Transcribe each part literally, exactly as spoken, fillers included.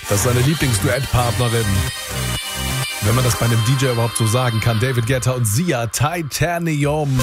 Das ist seine Lieblingsduettpartnerin. Wenn man das bei einem D J überhaupt so sagen kann. David Guetta und Sia, Titanium.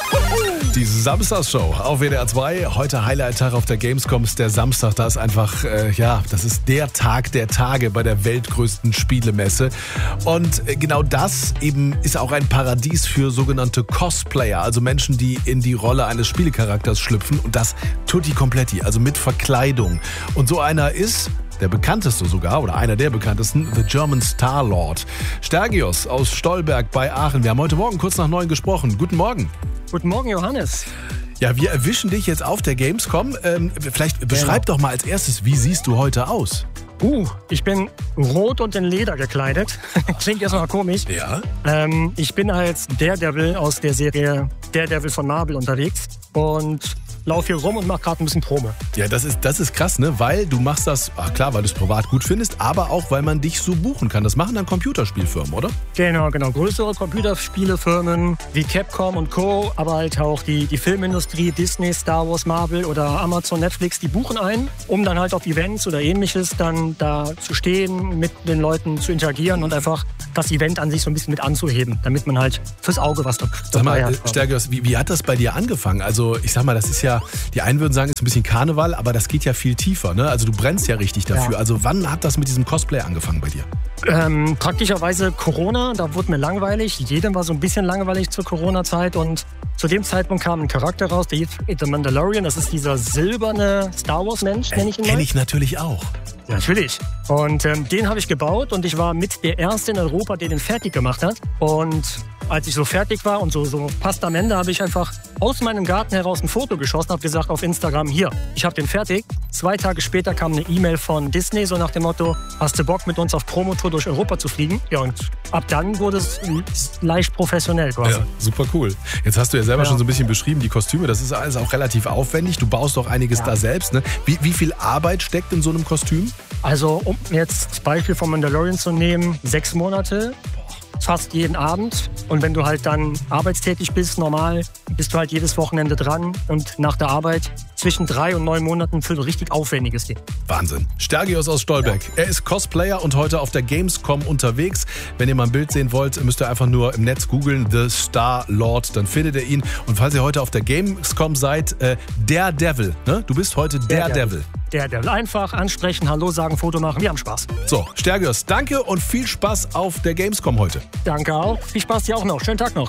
Die Samstagsshow auf W D R zwei. Heute Highlight-Tag auf der Gamescom ist der Samstag. Da ist einfach, äh, ja, das ist der Tag der Tage bei der weltgrößten Spielemesse. Und äh, genau das eben ist auch ein Paradies für sogenannte Cosplayer. Also Menschen, die in die Rolle eines Spielecharakters schlüpfen. Und das tutti completi, also mit Verkleidung. Und so einer ist... der bekannteste sogar, oder einer der bekanntesten, The German Star-Lord. Stergios aus Stolberg bei Aachen. Wir haben heute Morgen kurz nach neun gesprochen. Guten Morgen. Guten Morgen, Johannes. Ja, wir erwischen dich jetzt auf der Gamescom. Ähm, vielleicht beschreib Genau. doch mal als erstes, wie siehst du heute aus? Uh, ich bin rot und in Leder gekleidet. Klingt erstmal komisch. Ja? Ähm, ich bin als Daredevil aus der Serie Daredevil von Marvel unterwegs und laufe hier rum und mache gerade ein bisschen Promo. Ja, das ist, das ist krass, ne? Weil du machst das, ach klar, weil du es privat gut findest, aber auch, weil man dich so buchen kann. Das machen dann Computerspielfirmen, oder? Genau, genau. Größere Computerspielefirmen wie Capcom und Co., aber halt auch die, die Filmindustrie, Disney, Star Wars, Marvel oder Amazon, Netflix, die buchen ein, um dann halt auf Events oder ähnliches dann da zu stehen, mit den Leuten zu interagieren und einfach das Event an sich so ein bisschen mit anzuheben, damit man halt fürs Auge was dabei Sag mal, hat. Stergios, wie, wie hat das bei dir angefangen? Also ich sag mal, das ist ja, die einen würden sagen, es ist ein bisschen Karneval, aber das geht ja viel tiefer, ne? Also du brennst ja richtig dafür. Ja. Also wann hat das mit diesem Cosplay angefangen bei dir? Ähm, praktischerweise Corona, da wurde mir langweilig. Jedem war so ein bisschen langweilig zur Corona-Zeit und zu dem Zeitpunkt kam ein Charakter raus, der hieß The Mandalorian. Das ist dieser silberne Star Wars-Mensch, nenne ich ihn mal. Kenn ich natürlich auch. Ja, natürlich. Und ähm, den habe ich gebaut und ich war mit der Erste in Europa, der den fertig gemacht hat. Und als ich so fertig war und so, so fast am Ende, habe ich einfach aus meinem Garten heraus ein Foto geschossen, habe gesagt auf Instagram, hier, ich habe den fertig. Zwei Tage später kam eine E-Mail von Disney, so nach dem Motto, hast du Bock mit uns auf Promotour durch Europa zu fliegen? Ja, und ab dann wurde es leicht professionell quasi. Ja, super cool. Jetzt hast du ja selber Ja. schon so ein bisschen beschrieben, die Kostüme, das ist alles auch relativ aufwendig. Du baust doch einiges Ja. da selbst, ne? Wie, wie viel Arbeit steckt in so einem Kostüm? Also um jetzt das Beispiel von Mandalorian zu nehmen, sechs Monate, fast jeden Abend. Und wenn du halt dann arbeitstätig bist, normal, bist du halt jedes Wochenende dran. Und nach der Arbeit zwischen drei und neun Monaten für ein richtig aufwendiges Ding. Wahnsinn. Stergios aus Stolberg. Ja. Er ist Cosplayer und heute auf der Gamescom unterwegs. Wenn ihr mal ein Bild sehen wollt, müsst ihr einfach nur im Netz googeln, The Star-Lord, dann findet ihr ihn. Und falls ihr heute auf der Gamescom seid, äh, Daredevil, ne? Du bist heute Daredevil. Daredevil. Einfach ansprechen, Hallo sagen, Foto machen, wir haben Spaß. So, Stergios, danke und viel Spaß auf der Gamescom heute. Danke auch. Viel Spaß dir auch noch. Schönen Tag noch.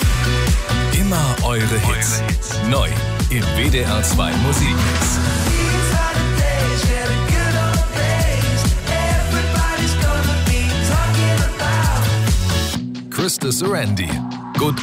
Immer eure Hits. Neu im W D R zwei Musikmix. Krista Sarandy.